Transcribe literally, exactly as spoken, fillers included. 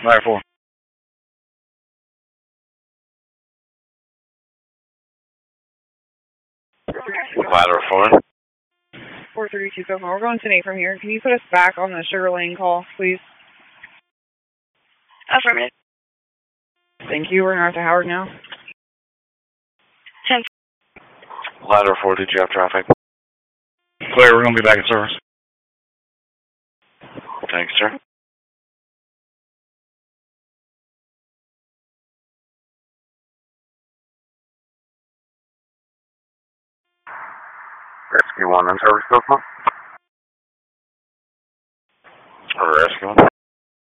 Ladder four. Ladder four. four three two seven. We're going to eight from here. Can you put us back on the Sugar Lane call, please? Affirmative. Thank you. We're north of Howard now. ten. Ladder four, did you have traffic? Clear, we're going to be back in service. Thanks, sir. Rescue one in service, Cosmo. Rescue one.